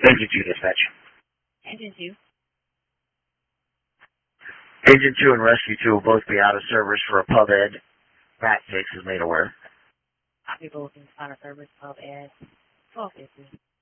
Agent 2 dispatch. Engine 2. Agent 2 and Rescue 2 will both be out of service for a pub ed. Matt 6 is made aware. I'll be both in out of service, pub ed. 1250.